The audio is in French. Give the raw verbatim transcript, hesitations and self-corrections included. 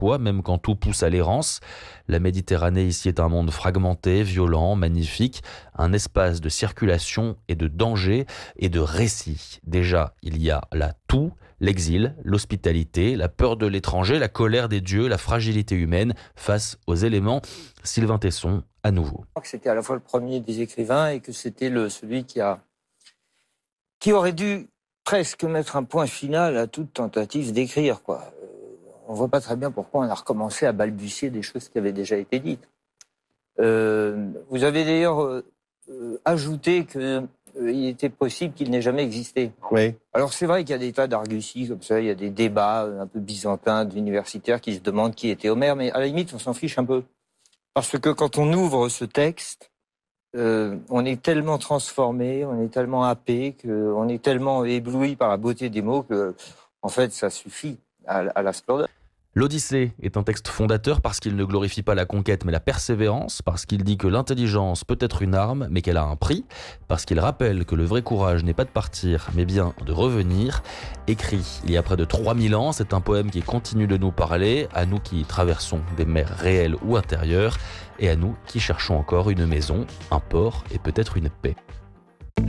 poids, même quand tout pousse à l'errance. La Méditerranée ici est un monde fragmenté, violent, magnifique, un espace de circulation et de danger et de récit. Déjà, il y a là tout, l'exil, l'hospitalité, la peur de l'étranger, la colère des dieux, la fragilité humaine face aux éléments. Sylvain Tesson, à nouveau. Je crois que c'était à la fois le premier des écrivains et que c'était le, celui qui, a, qui aurait dû presque mettre un point final à toute tentative d'écrire, quoi. On ne voit pas très bien pourquoi on a recommencé à balbutier des choses qui avaient déjà été dites. Euh, vous avez d'ailleurs euh, ajouté qu'il euh, était possible qu'il n'ait jamais existé. Oui. Alors c'est vrai qu'il y a des tas d'arguties comme ça, il y a des débats un peu byzantins d'universitaires qui se demandent qui était Homère, mais à la limite on s'en fiche un peu. Parce que quand on ouvre ce texte, euh, on est tellement transformé, on est tellement happé, on est tellement ébloui par la beauté des mots que, en fait, ça suffit à, à la splendeur. L'Odyssée est un texte fondateur parce qu'il ne glorifie pas la conquête mais la persévérance, parce qu'il dit que l'intelligence peut être une arme mais qu'elle a un prix, parce qu'il rappelle que le vrai courage n'est pas de partir mais bien de revenir. Écrit il y a près de trois mille ans, c'est un poème qui continue de nous parler, à nous qui traversons des mers réelles ou intérieures, et à nous qui cherchons encore une maison, un port et peut-être une paix.